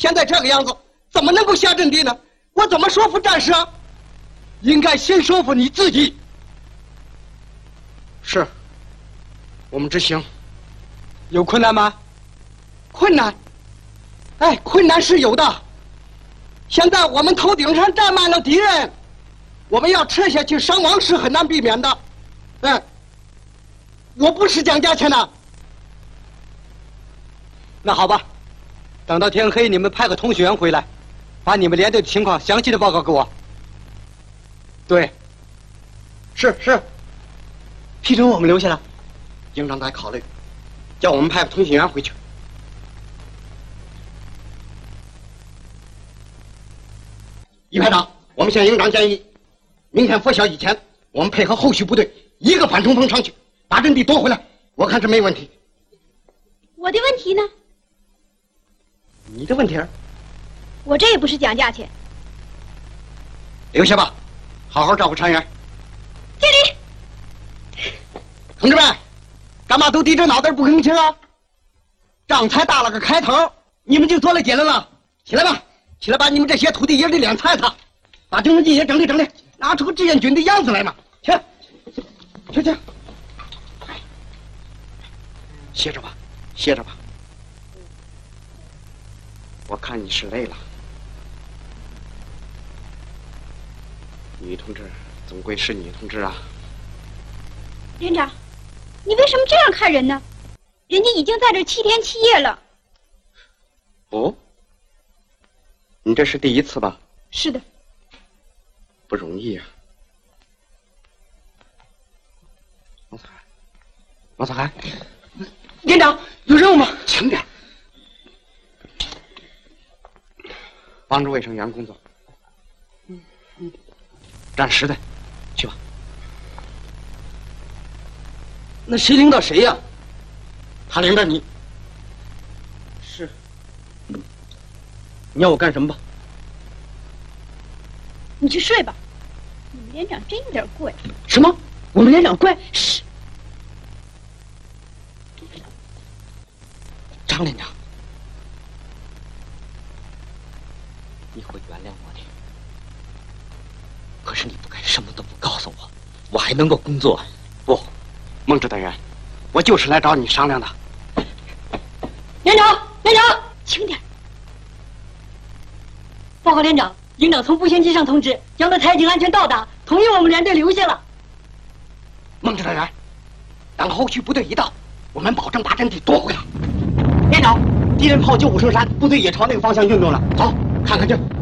现在这个样子，怎么能不下阵地呢？我怎么说服战士啊？应该先说服你自己。是，我们执行。有困难吗？困难？哎，困难是有的。现在我们头顶上站满了敌人，我们要撤下去，伤亡是很难避免的。我不是讲价钱的。那好吧，等到天黑，你们派个通讯员回来，把你们连队的情况详细的报告给我。对，是，批准我们留下来。营长在考虑，叫我们派个通讯员回去。一排长，我们向营长建议，明天拂晓以前，我们配合后续部队一个反冲锋上去，把阵地夺回来。我看这没问题。 我的问题呢？ 你的问题？ 我这也不是讲价钱。 留下吧，好好照顾船员。 敬礼。 同志们，干嘛都低着脑袋不吭气啊？仗才打了个开头，你们就做了结论了。起来吧，起来把你们这些土地爷的脸擦擦，把军容计也整理整理，拿出个志愿军的样子来嘛。去，歇着吧，歇着吧。我看你是累了。女同志总归是女同志啊。 连长，你为什么这样看人呢？人家已经在这7天7夜了。 哦，你这是第一次吧？ 是的。 不容易啊。王子涵，连长有任务吗？轻点，帮助卫生员工作。站实的，去吧。那谁领导谁呀？他领着你。是。你要我干什么吧？ 你去睡吧。你们连长真有点怪。 什么？我们连长怪？ 是。 张连长，你会原谅我的。可是你不该什么都不告诉我，我还能够工作。不，孟指导员，我就是来找你商量的。 连长，轻点。报告连长，营长从步行机上通知，杨德才已经安全到达，同意我们连队留下了。 孟指导员，等后续部队一到，我们保证把阵地夺回来。连长，敌人靠95圣山，部队也朝那个方向运动了。走，看看去。